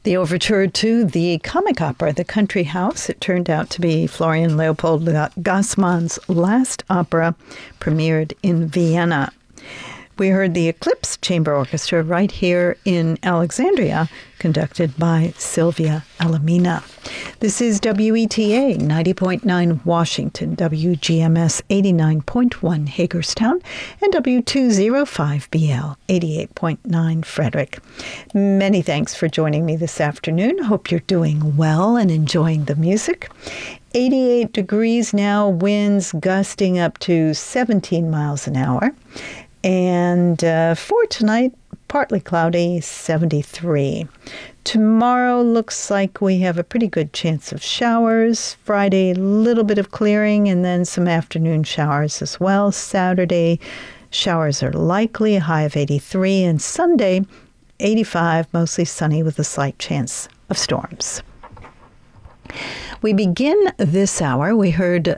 The overture to the comic opera, The Country House. It turned out to be Florian Leopold Gassmann's last opera, premiered in Vienna. We heard the Eclipse Chamber Orchestra right here in Alexandria, conducted by Sylvia Alamina. This is WETA 90.9 Washington, WGMS 89.1 Hagerstown, and W205BL 88.9 Frederick. Many thanks for joining me this afternoon. Hope you're doing well and enjoying the music. 88 degrees now, winds gusting up to 17 miles an hour. And for tonight, partly cloudy, 73. Tomorrow looks like we have a pretty good chance of showers. Friday, a little bit of clearing and then some afternoon showers as well. Saturday, showers are likely, a high of 83. And Sunday, 85, mostly sunny with a slight chance of storms. We begin this hour. We heard